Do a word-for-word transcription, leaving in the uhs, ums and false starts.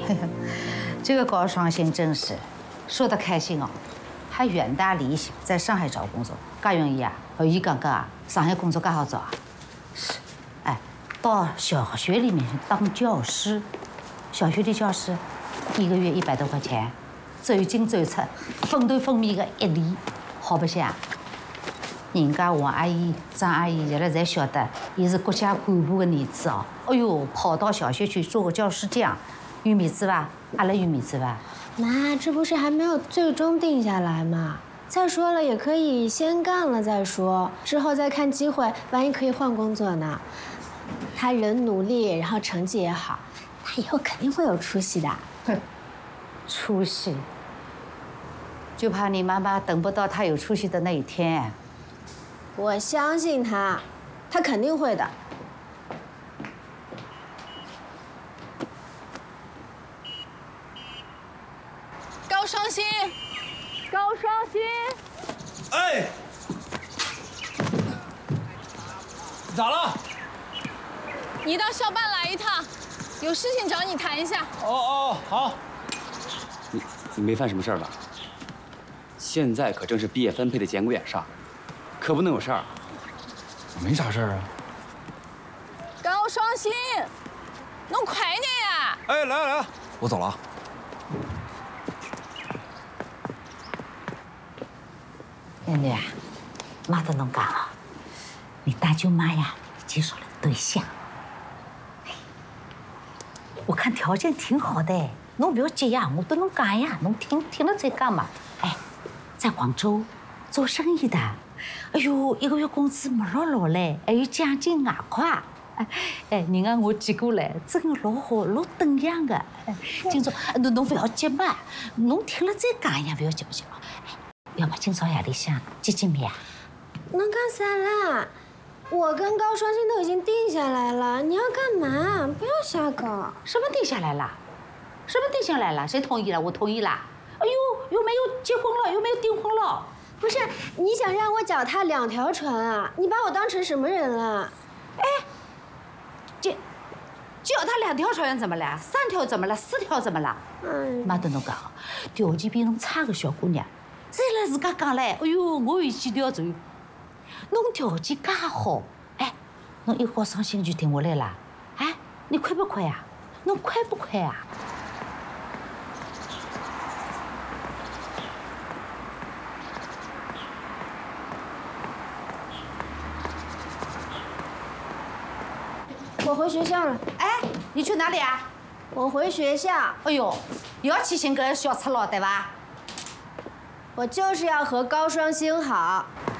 这个高双星真是说得开心哦，还远大理想，在上海找工作，噶容易啊？哦，伊讲讲啊，上海工作噶好找啊？是，哎，到小学里面当教师，小学的教师，一个月一百多块钱，走进走出，分头分面的一理，好不像？人家王阿姨、张阿姨现在才晓得，伊是国家干部的儿子哦。哎呦，跑到小学去做个教师长，有面子吧？阿拉有面子吧？ 妈，这不是还没有最终定下来吗？再说了，也可以先干了再说，之后再看机会，万一可以换工作呢。他人努力，然后成绩也好，他以后肯定会有出息的。 哼，出息？就怕你妈妈等不到他有出息的那一天。 我相信他，他肯定会的。 高双星，高双星， 哎，咋了？ 你到校办来一趟，有事情找你谈一下。 哦哦，好。 你你没犯什么事儿吧？现在可正是毕业分配的节骨眼上。可不能有事儿， 没啥事儿啊。 高双星，弄快点呀！ 哎，来了来了，我走了啊。 囡囡啊，妈都侬讲了，你大舅妈呀介绍了对象，我看条件挺好的，侬不要急呀，我都侬讲呀，侬听听了再讲嘛。哎，在广州做生意的。哎呦，一个月工资没老老嘞，还有奖金外快。哎，人家我见过嘞，真的老好，老等样的。今朝侬侬不要急嘛，侬听了再讲呀，不要急不急哦。要么今朝夜里向见见面啊？ 能干啥啦？我跟高双星都已经定下来了，你要干嘛？不要瞎搞。 什么定下来了？什么定下来了？谁同意了？我同意了。哎呦，又没有结婚了，又没有订婚了。 不是，你想让我脚踏两条船啊？你把我当成什么人了？ 哎，脚脚踏两条船怎么了？三条怎么了？四条怎么了？嗯，妈跟侬讲，条件比侬差的小姑娘，再来自家讲嘞。哎呦，我有几条船。侬条件介好，哎，侬一高双星就定下来了。哎，你亏不亏啊？侬亏不亏啊？ 我回学校了。 哎，你去哪里啊？ 我回学校。 哎呦，又要去寻个小赤佬对吧？ 我就是要和高双星好。